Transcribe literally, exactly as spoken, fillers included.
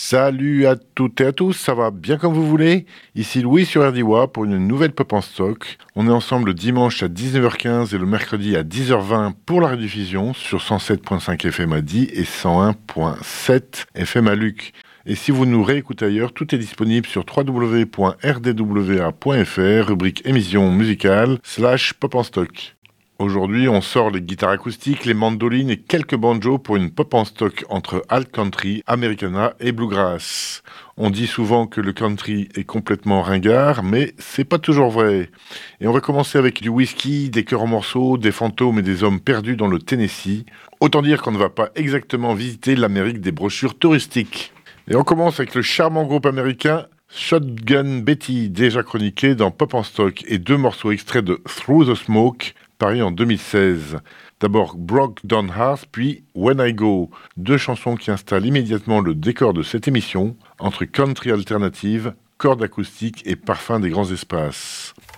Salut à toutes et à tous, ça va bien comme vous voulez? Ici Louis sur R D W A pour une nouvelle Pop en Stock. On est ensemble le dimanche à dix-neuf heures quinze et le mercredi à dix heures vingt pour la rediffusion sur cent sept virgule cinq F M à Die et cent un virgule sept F M à Luc. Et si vous nous réécoutez ailleurs, tout est disponible sur w w w point r d w a point f r, rubrique émission musicale, slash Pop en Stock. Aujourd'hui, on sort les guitares acoustiques, les mandolines et quelques banjos pour une pop en stock entre alt country, americana et bluegrass. On dit souvent que le country est complètement ringard, mais c'est pas toujours vrai. Et on va commencer avec du whisky, des chœurs en morceaux, des fantômes et des hommes perdus dans le Tennessee. Autant dire qu'on ne va pas exactement visiter l'Amérique des brochures touristiques. Et on commence avec le charmant groupe américain Shotgun Betty, déjà chroniqué dans Pop en Stock, et deux morceaux extraits de Through the Smoke, paru en deux mille seize. D'abord Broke Down Heart, puis When I Go, deux chansons qui installent immédiatement le décor de cette émission, entre country alternative, cordes acoustiques et parfum des grands espaces.